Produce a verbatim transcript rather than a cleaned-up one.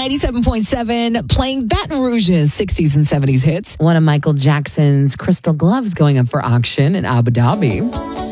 ninety-seven point seven, playing Baton Rouge's sixties and seventies hits. One of Michael Jackson's crystal gloves going up for auction in Abu Dhabi.